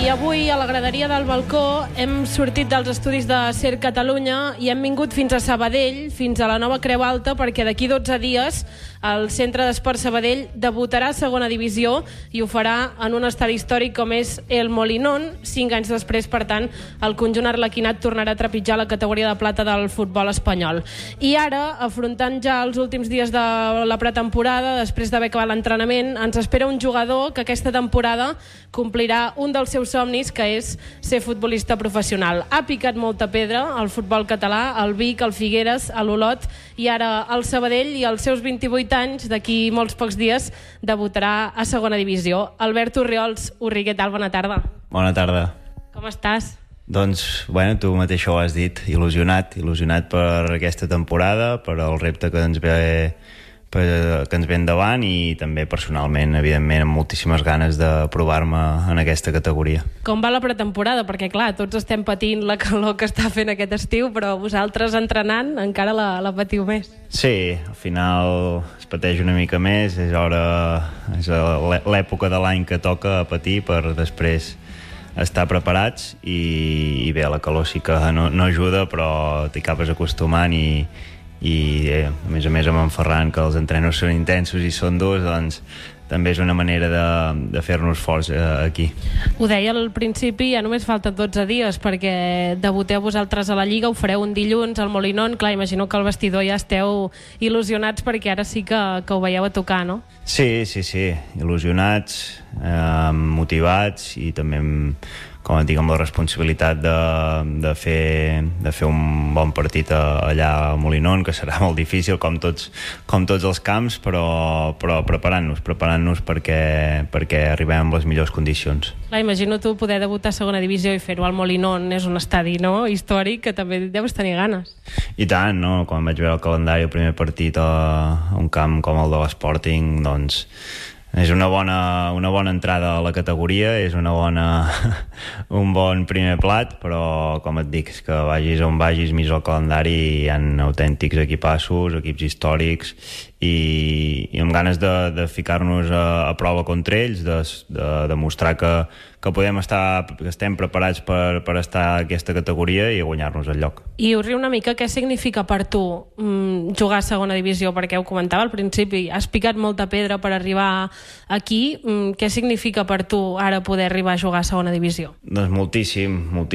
I avui, a la graderia del balcó, hem sortit dels estudis de SER Catalunya i hem vingut fins a Sabadell, fins a la nova Creu Alta, perquè d'aquí 12 dies el Centre d'Esport Sabadell debutarà a segona divisió i ho farà en un estadi històric com és el Molinón. 5 anys després, per tant, el conjunt arlequinat tornarà a trepitjar la categoria de plata del futbol espanyol. I ara, afrontant ja els últims dies de la pretemporada, després d'haver acabat l'entrenament, ens espera un jugador que aquesta temporada complirà un dels seus somnis, que és ser futbolista professional. Ha picat molta pedra al futbol català, al Vic, al Figueres, a l'Olot i ara al Sabadell, i als seus 28 anys, d'aquí molts pocs dies, debutarà a segona divisió. Albert Orriols, Urri, què tal? Bona tarda. Bona tarda. Com estàs? Doncs, bueno, tu mateix ho has dit, il·lusionat per aquesta temporada, per el repte que ens ve endavant i també personalment, evidentment, amb moltíssimes ganes de provar-me en aquesta categoria. Com va la pretemporada? Perquè, clar, tots estem patint la calor que està fent aquest estiu, però vosaltres entrenant encara la patiu més. Sí, al final es pateix una mica més, és l'època de l'any que toca patir per després estar preparats i bé, la calor sí que no ajuda, però t'hi acabes acostumant i a més amb en Ferran, que els entrenos són intensos i són durs, doncs també és una manera de fer-nos forts aquí. Ho deia al principi, ja només falten 12 dies perquè debuteu vosaltres a la Lliga, ho fareu un dilluns al Molinón. Clar, imagino que al vestidor ja esteu il·lusionats perquè ara sí que ho veieu a tocar, no? Sí, il·lusionats, motivats i també com et dic, amb la responsabilitat de fer un bon partit allà a Molinón, que serà molt difícil, com tots els camps, però preparant-nos perquè arribem amb les millors condicions. Clar, imagino tu poder debutar a segona divisió i fer-ho al Molinón, és un estadi, no?, històric, que també deus tenir ganes. I tant, no? Quan vaig veure el calendari, el primer partit a un camp com el de l'Sporting, doncs és una bona entrada a la categoria, és un bon primer plat, però com et dic, és que vagis on vagis, mires el calendari, hi ha autèntics equipassos, equips històrics, i amb ganes de ficar-nos a prova contra ells, de demostrar que estem preparats per estar a aquesta categoria i guanyar-nos el lloc. I Urri, una mica, què significa per tu jugar a segona divisió? Perquè ho comentava al principi, has picat molta pedra per arribar aquí. Què significa per tu ara poder arribar a jugar a segona divisió? Doncs moltíssim,